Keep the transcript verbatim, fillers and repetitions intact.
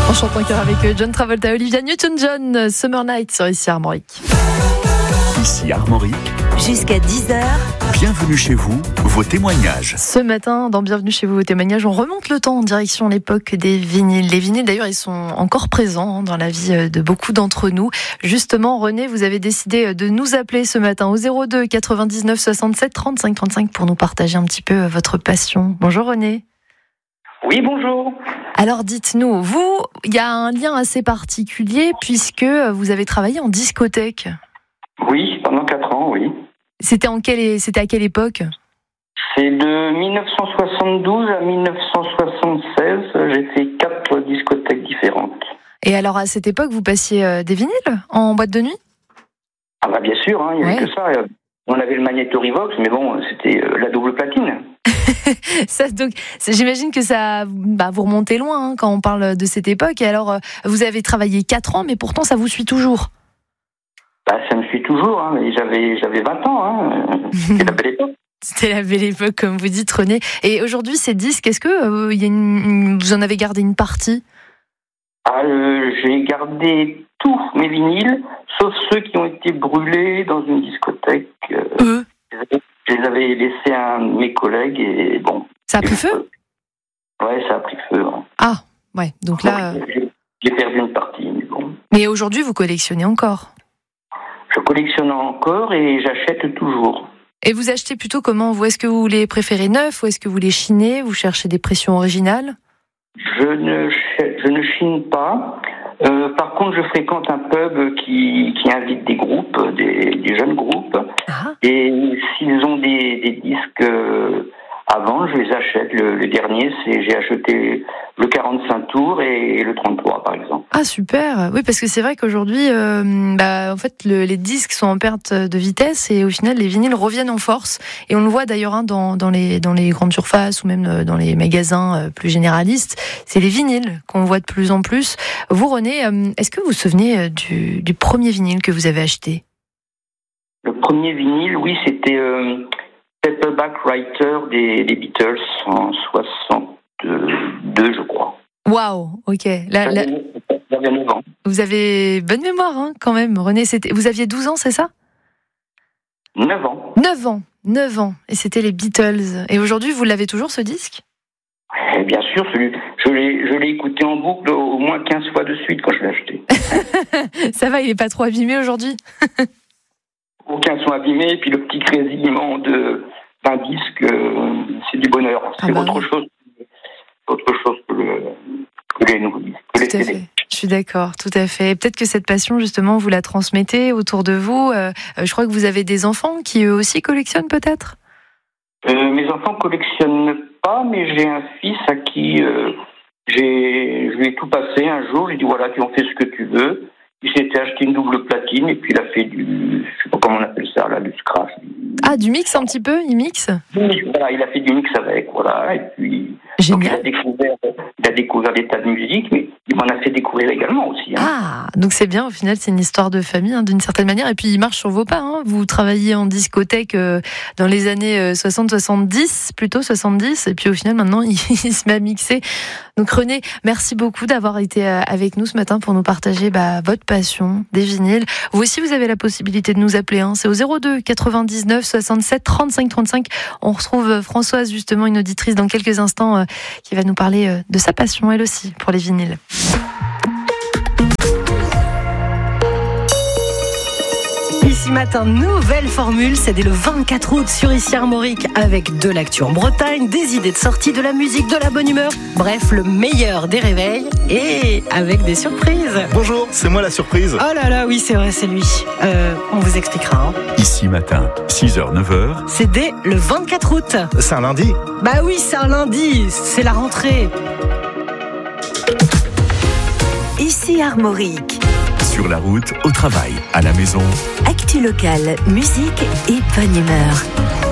On chante en chœur avec John Travolta, Olivia Newton-John, Summer Night sur Ici Armorique. Ici Armorique. Jusqu'à dix heures. Bienvenue chez vous, vos témoignages. Ce matin, dans Bienvenue chez vous, vos témoignages, on remonte le temps en direction l'époque des vinyles. Les vinyles, d'ailleurs, ils sont encore présents dans la vie de beaucoup d'entre nous. Justement, René, vous avez décidé de nous appeler ce matin au zéro deux quatre-vingt-dix-neuf soixante-sept trente-cinq trente-cinq pour nous partager un petit peu votre passion. Bonjour René. Oui, bonjour. Alors dites-nous, vous, il y a un lien assez particulier puisque vous avez travaillé en discothèque. Oui, pendant quatre ans, oui. C'était en quelle, c'était à quelle époque ? C'est de dix-neuf cent soixante-douze à dix-neuf cent soixante-seize. J'ai fait quatre discothèques différentes. Et alors à cette époque, vous passiez des vinyles en boîte de nuit ? Ah bah bien sûr, hein, il n'y avait ouais. que ça. On avait le Magnéto-Revox, mais bon, c'était la double platine. ça, donc, j'imagine que ça, bah, vous remontez loin hein, quand on parle de cette époque. Et alors, vous avez travaillé quatre ans, mais pourtant ça vous suit toujours. Bah, ça me suit toujours. Hein. J'avais, j'avais vingt ans. Hein. C'était la belle époque. C'était la belle époque, comme vous dites, René. Et aujourd'hui, ces disques, est-ce que euh, y a une, vous en avez gardé une partie ? ah, euh, J'ai gardé tous mes vinyles, sauf ceux qui ont été brûlés dans une discothèque. Euh, euh. Je les avais laissés à un de mes collègues et bon. Ça a pris feu ? Ouais, ça a pris feu. Ouais. Ah, ouais. Donc là. Ouais, j'ai, j'ai perdu une partie, mais bon. Mais aujourd'hui, vous collectionnez encore ? Je collectionne encore et j'achète toujours. Et vous achetez plutôt comment ? Vous, est-ce que vous les préférez neufs ou est-ce que vous les chinez ? Vous cherchez des pressions originales ? Je ne, je ne chine pas. Euh, par contre, je fréquente un pub qui, qui invite des groupes, des, des jeunes groupes. Ah. Et s'ils ont des, des disques euh, à vendre, je les achète. Le, le dernier, c'est j'ai acheté le quarante-cinq tours et le trente-trois, par exemple. Ah super. Oui, parce que c'est vrai qu'aujourd'hui, euh, bah, en fait, le, les disques sont en perte de vitesse et au final, les vinyles reviennent en force. Et on le voit d'ailleurs hein, dans, dans, les, dans les grandes surfaces ou même dans les magasins plus généralistes. C'est les vinyles qu'on voit de plus en plus. Vous, René, est-ce que vous vous souvenez du, du premier vinyle que vous avez acheté ? Le premier vinyle, oui, c'était euh, Paperback Writer des, des Beatles en soixante-deux, je crois. Waouh, ok. Là, là... J'avais neuf ans. Vous avez bonne mémoire, hein, quand même, René. C'était... Vous aviez douze ans, c'est ça ? neuf ans. neuf ans, neuf ans. Et c'était les Beatles. Et aujourd'hui, vous l'avez toujours, ce disque ? Et bien sûr, celui, je, l'ai, je l'ai écouté en boucle au moins quinze fois de suite quand je l'ai acheté. Ça va, il n'est pas trop abîmé aujourd'hui ? Aucun son abîmé, et puis le petit grésillement de, d'un disque, euh, c'est du bonheur. C'est ah bah autre, oui. chose, autre chose que, le, que les nouveaux disques, que les C D. Je suis d'accord, tout à fait. Peut-être que cette passion, justement, vous la transmettez autour de vous. Euh, je crois que vous avez des enfants qui, eux aussi, collectionnent peut-être ? euh, Mes enfants ne collectionnent pas, mais j'ai un fils à qui euh, j'ai, je lui ai tout passé un jour. J'ai dit, voilà, tu en fais ce que tu veux. Il s'était acheté une double platine et puis il a fait du, je sais pas comment on appelle ça, là, du scratch. Ah, du mix un petit peu, il mixe ? Oui, voilà, il a fait du mix avec, voilà, et puis donc il a découvert, il a découvert des tas de musique, mais il m'en a fait découvrir également aussi. Hein. Ah, donc c'est bien, au final, c'est une histoire de famille, hein, d'une certaine manière, et puis il marche sur vos pas, hein. Vous travaillez en discothèque euh, dans les années soixante soixante-dix, plutôt soixante-dix, et puis au final, maintenant, il, il se met à mixer. Donc René, merci beaucoup d'avoir été avec nous ce matin pour nous partager bah, votre passion des vinyles. Vous aussi, vous avez la possibilité de nous appeler. Hein. C'est au zéro deux quatre-vingt-dix-neuf soixante-sept trente-cinq trente-cinq. On retrouve Françoise, justement, une auditrice dans quelques instants, euh, qui va nous parler euh, de sa passion, elle aussi, pour les vinyles. Ici Matin, nouvelle formule, c'est dès le vingt-quatre août sur Ici Armorique avec de l'actu en Bretagne, des idées de sortie, de la musique, de la bonne humeur, bref, le meilleur des réveils et avec des surprises. Bonjour, c'est moi la surprise. Oh là là, oui c'est vrai, c'est lui. Euh, on vous expliquera. Hein. Ici Matin, six heures neuf heures. C'est dès le vingt-quatre août. C'est un lundi. Bah oui, c'est un lundi, c'est la rentrée. Ici Armorique. Sur la route, au travail, à la maison. Actu locale, musique et bonne humeur.